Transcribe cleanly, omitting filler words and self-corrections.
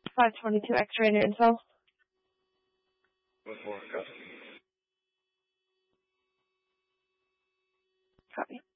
522 X-ray in your info. Before, copy. Copy.